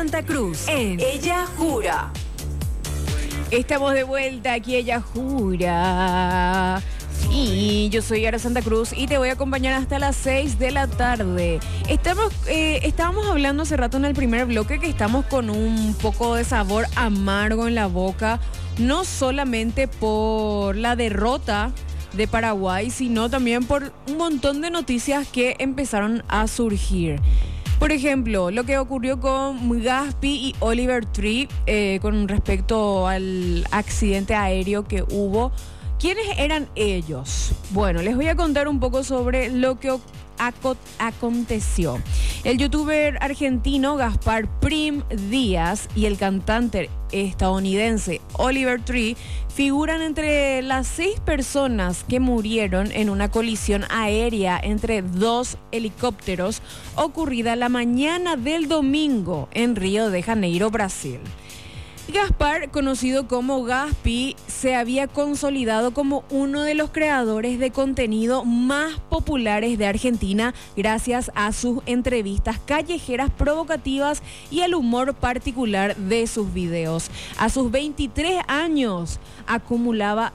Santa Cruz en Ella Jura. Estamos de vuelta aquí, Ella Jura. Y yo soy Yara Santa Cruz y te voy a acompañar hasta las 6 de la tarde. Estábamos hablando hace rato en el primer bloque que estamos con un poco de sabor amargo en la boca, no solamente por la derrota de Paraguay, sino también por un montón de noticias que empezaron a surgir. Por ejemplo, lo que ocurrió con Gaspi y Oliver Tree con respecto al accidente aéreo que hubo. ¿Quiénes eran ellos? Bueno, les voy a contar un poco sobre lo que aconteció. El youtuber argentino Gaspar Prim Díaz y el cantante estadounidense Oliver Tree figuran entre las 6 personas que murieron en una colisión aérea entre 2 helicópteros ocurrida la mañana del domingo en Río de Janeiro, Brasil. Gaspar, conocido como Gaspi, se había consolidado como uno de los creadores de contenido más populares de Argentina gracias a sus entrevistas callejeras provocativas y al humor particular de sus videos. A sus 23 años acumulaba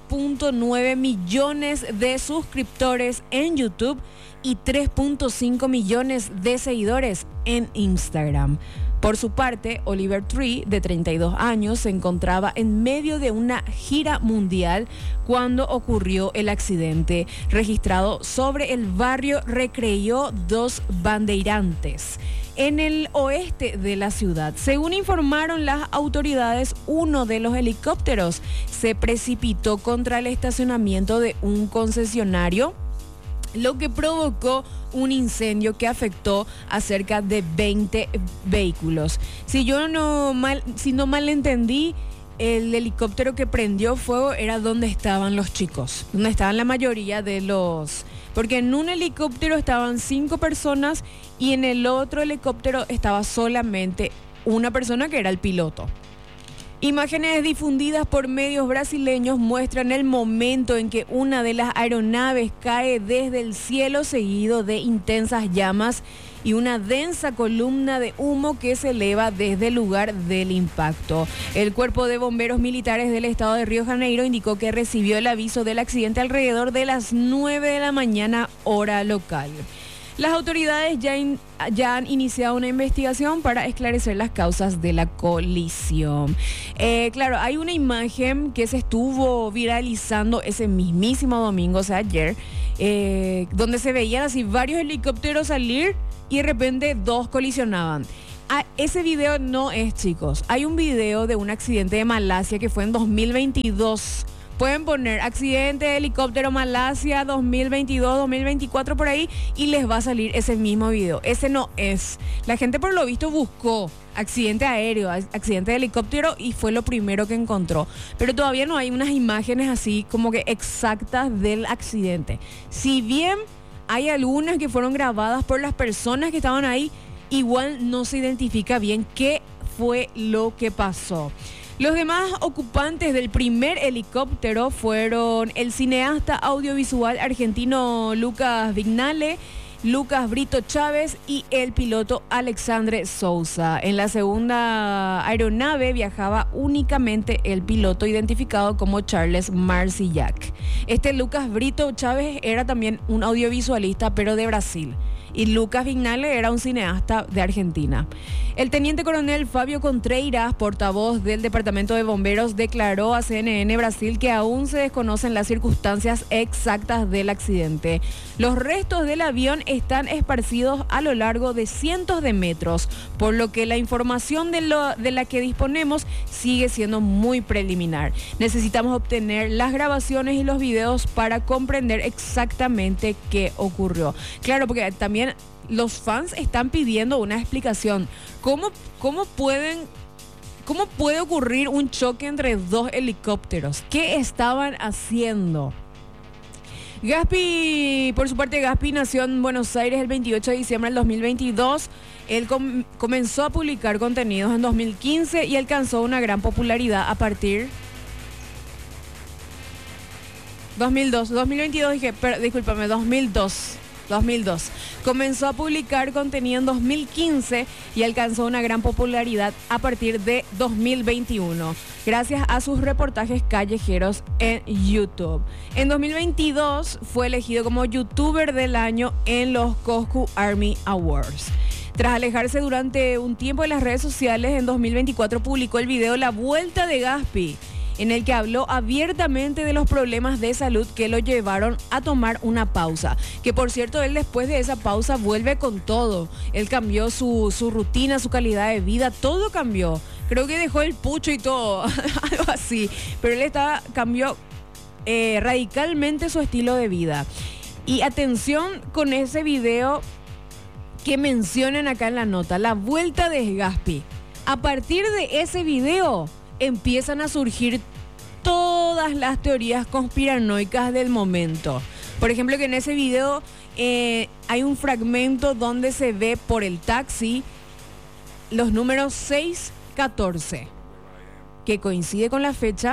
2.9 millones de suscriptores en YouTube y 3.5 millones de seguidores en Instagram. Por su parte, Oliver Tree, de 32 años, se encontraba en medio de una gira mundial cuando ocurrió el accidente registrado sobre el barrio Recreio dos Bandeirantes, en el oeste de la ciudad. Según informaron las autoridades, uno de los helicópteros se precipitó contra el estacionamiento de un concesionario, lo que provocó un incendio que afectó a cerca de 20 vehículos. Si no mal entendí, el helicóptero que prendió fuego era donde estaban los chicos, donde estaban la mayoría de los... Porque en un helicóptero estaban 5 personas y en el otro helicóptero estaba solamente una persona que era el piloto. Imágenes difundidas por medios brasileños muestran el momento en que una de las aeronaves cae desde el cielo seguido de intensas llamas y una densa columna de humo que se eleva desde el lugar del impacto. El Cuerpo de Bomberos Militares del Estado de Río de Janeiro indicó que recibió el aviso del accidente alrededor de las 9 de la mañana, hora local. Las autoridades ya han iniciado una investigación para esclarecer las causas de la colisión. Claro, hay una imagen que se estuvo viralizando ese mismísimo domingo, o sea, ayer, donde se veían así varios helicópteros salir y de repente 2 colisionaban. Ese video no es, chicos. Hay un video de un accidente de Malasia que fue en 2022. Pueden poner accidente de helicóptero Malasia 2022, 2024 por ahí y les va a salir ese mismo video. Ese no es. La gente por lo visto buscó accidente aéreo, accidente de helicóptero y fue lo primero que encontró. Pero todavía no hay unas imágenes así como que exactas del accidente. Si bien hay algunas que fueron grabadas por las personas que estaban ahí, igual no se identifica bien qué fue lo que pasó. Los demás ocupantes del primer helicóptero fueron el cineasta audiovisual argentino Lucas Vignale, Lucas Brito Chávez y el piloto Alexandre Sousa. En la segunda aeronave viajaba únicamente el piloto identificado como Charles Marcillac. Este Lucas Brito Chávez era también un audiovisualista, pero de Brasil. Y Lucas Vignale era un cineasta de Argentina. El teniente coronel Fabio Contreiras, portavoz del Departamento de Bomberos, declaró a CNN Brasil que aún se desconocen las circunstancias exactas del accidente. Los restos del avión están esparcidos a lo largo de cientos de metros, por lo que la información de la que disponemos sigue siendo muy preliminar. Necesitamos obtener las grabaciones y los videos para comprender exactamente qué ocurrió. Claro, porque también los fans están pidiendo una explicación. ¿Cómo puede ocurrir un choque entre 2 helicópteros? ¿Qué estaban haciendo? Gaspi, por su parte, Gaspi nació en Buenos Aires el 28 de diciembre del 2022. Él comenzó a publicar contenidos en 2015 y alcanzó una gran popularidad a partir 2022 dije, discúlpame, 2002. 2002. Comenzó a publicar contenido en 2015 y alcanzó una gran popularidad a partir de 2021, gracias a sus reportajes callejeros en YouTube. En 2022 fue elegido como YouTuber del año en los Coscu Army Awards. Tras alejarse durante un tiempo de las redes sociales, en 2024 publicó el video La Vuelta de Gaspi, en el que habló abiertamente de los problemas de salud que lo llevaron a tomar una pausa. Que por cierto, él después de esa pausa vuelve con todo. Él cambió su rutina, su calidad de vida, todo cambió. Creo que dejó el pucho y todo, algo así. Pero él cambió radicalmente su estilo de vida. Y atención con ese video que mencionan acá en la nota, La Vuelta de Gaspi. A partir de ese video empiezan a surgir todas las teorías conspiranoicas del momento. Por ejemplo, que en ese video hay un fragmento donde se ve por el taxi los números 614, que coincide con la fecha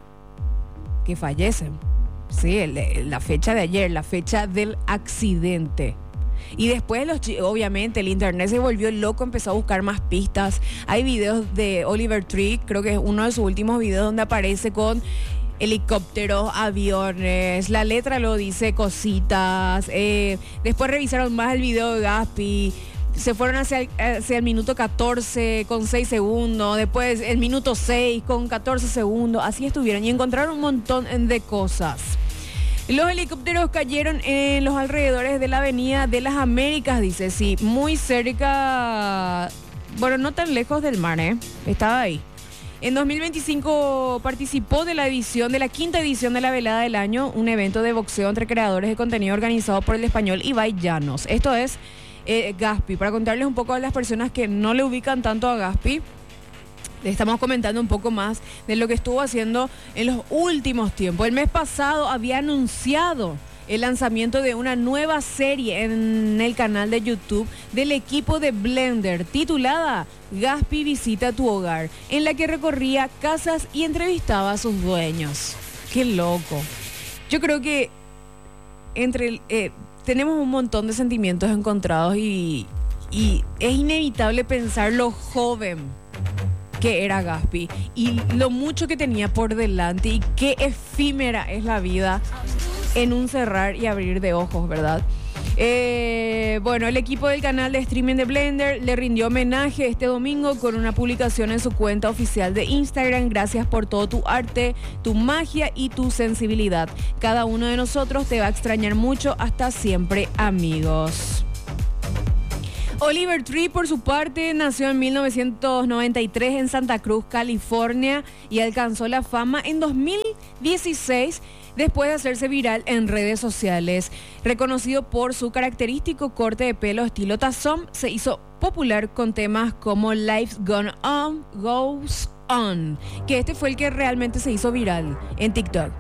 que fallecen. Sí, la fecha de ayer, la fecha del accidente. Y después, obviamente, el internet se volvió loco, empezó a buscar más pistas. Hay videos de Oliver Tree, creo que es uno de sus últimos videos, donde aparece con helicópteros, aviones, la letra lo dice, cositas. Después revisaron más el video de Gaspi, se fueron hacia el minuto 14 con 6 segundos, después el minuto 6 con 14 segundos, así estuvieron y encontraron un montón de cosas. Los helicópteros cayeron en los alrededores de la Avenida de las Américas, dice, sí, muy cerca, bueno, no tan lejos del mar, estaba ahí. En 2025 participó de la quinta edición de la Velada del Año, un evento de boxeo entre creadores de contenido organizado por el español Ibai Llanos. Esto es Gaspi. Para contarles un poco a las personas que no le ubican tanto a Gaspi, le estamos comentando un poco más de lo que estuvo haciendo en los últimos tiempos. El mes pasado había anunciado el lanzamiento de una nueva serie en el canal de YouTube del equipo de Blender, titulada Gaspi Visita tu Hogar, en la que recorría casas y entrevistaba a sus dueños. ¡Qué loco! Yo creo que tenemos un montón de sentimientos encontrados y es inevitable pensar lo joven que era Gaspi y lo mucho que tenía por delante y qué efímera es la vida en un cerrar y abrir de ojos, ¿verdad? Bueno, el equipo del canal de streaming de Blender le rindió homenaje este domingo con una publicación en su cuenta oficial de Instagram. Gracias por todo tu arte, tu magia y tu sensibilidad. Cada uno de nosotros te va a extrañar mucho. Hasta siempre, amigos. Oliver Tree, por su parte, nació en 1993 en Santa Cruz, California, y alcanzó la fama en 2016 después de hacerse viral en redes sociales. Reconocido por su característico corte de pelo estilo tazón, se hizo popular con temas como Life's Gone On, Goes On, que este fue el que realmente se hizo viral en TikTok.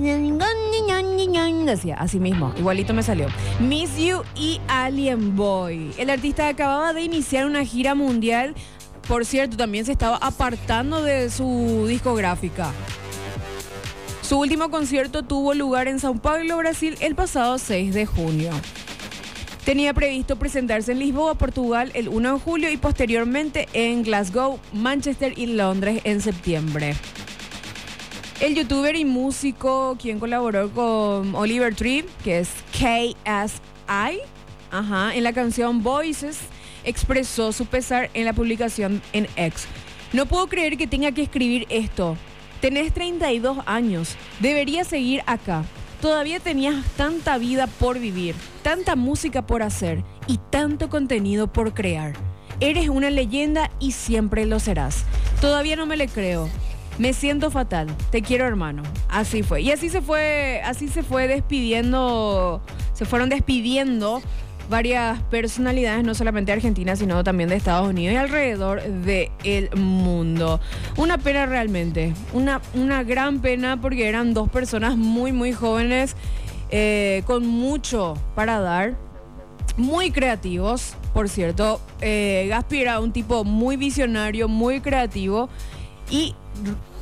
Decía, así mismo, igualito me salió. Miss You y Alien Boy. El artista acababa de iniciar una gira mundial. Por cierto, también se estaba apartando de su discográfica. Su último concierto tuvo lugar en São Paulo, Brasil, el pasado 6 de junio. Tenía previsto presentarse en Lisboa, Portugal, el 1 de julio y posteriormente en Glasgow, Manchester y Londres en septiembre. El youtuber y músico quien colaboró con Oliver Tree, que es KSI, en la canción Voices, expresó su pesar en la publicación en X. No puedo creer que tenga que escribir esto. Tenés 32 años, deberías seguir acá. Todavía tenías tanta vida por vivir, tanta música por hacer y tanto contenido por crear. Eres una leyenda y siempre lo serás. Todavía no me le creo. Me siento fatal. Te quiero, hermano. Así fue. Y así se fue despidiendo. Se fueron despidiendo varias personalidades, no solamente de Argentina, sino también de Estados Unidos y alrededor del mundo. Una pena realmente. Una gran pena porque eran dos personas muy, muy jóvenes, con mucho para dar. Muy creativos, por cierto. Gaspi era un tipo muy visionario, muy creativo. Y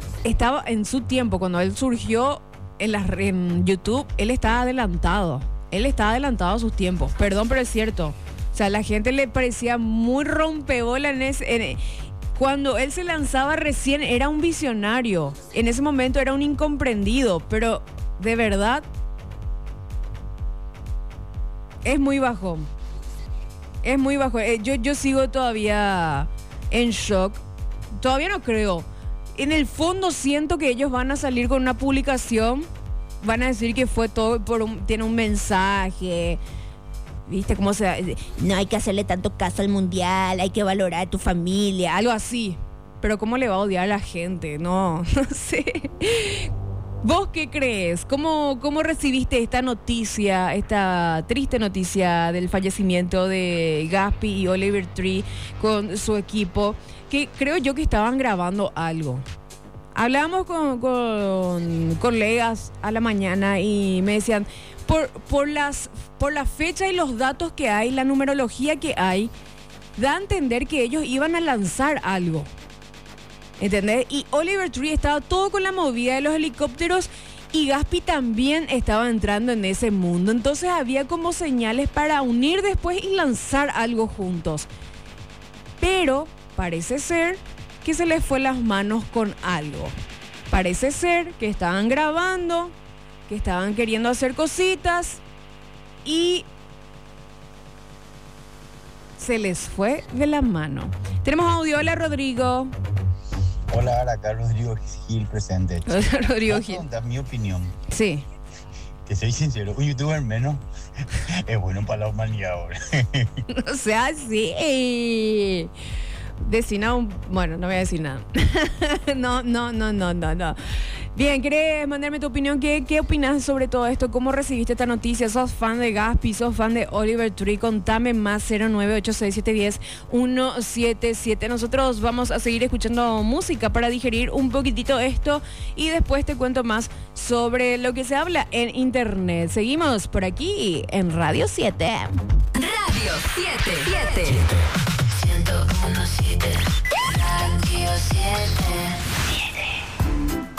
estaba en su tiempo, cuando él surgió en YouTube, él estaba adelantado. él estaba adelantado a sus tiempos. Perdón, pero es cierto. O sea, la gente le parecía muy rompebola cuando él se lanzaba recién era un visionario. En ese momento era un incomprendido, pero de verdad es muy bajo. Es muy bajo. Yo sigo todavía en shock. Todavía no creo. En el fondo siento que ellos van a salir con una publicación. Van a decir que fue todo tiene un mensaje. ¿Viste cómo no hay que hacerle tanto caso al mundial, hay que valorar a tu familia, algo así? Pero ¿cómo le va a odiar a la gente? No sé. ¿Vos qué crees? ¿Cómo recibiste esta noticia, esta triste noticia del fallecimiento de Gaspi y Oliver Tree con su equipo? Que creo yo que estaban grabando algo. Hablábamos con colegas a la mañana y me decían, por la fecha y los datos que hay, la numerología que hay, da a entender que ellos iban a lanzar algo. ¿Entendés? Y Oliver Tree estaba todo con la movida de los helicópteros y Gaspi también estaba entrando en ese mundo. Entonces había como señales para unir después y lanzar algo juntos. Pero parece ser que se les fue las manos con algo. Parece ser que estaban grabando, que estaban queriendo hacer cositas y se les fue de la mano. Tenemos audio. Hola, Rodrigo. Hola, acá Rodrigo Gil presente. Hola, Rodrigo Gil. Mi opinión. Sí. Que soy sincero, un youtuber menos es bueno para la humanidad ahora. O sea, sí. Bueno, no voy a decir nada. No. Bien, ¿querés mandarme tu opinión? ¿Qué opinas sobre todo esto? ¿Cómo recibiste esta noticia? ¿Sos fan de Gaspi? ¿Sos fan de Oliver Tree? Contame más. 0986710-177. Nosotros vamos a seguir escuchando música para digerir un poquitito esto y después te cuento más sobre lo que se habla en internet. Seguimos por aquí en Radio 7. Radio 7.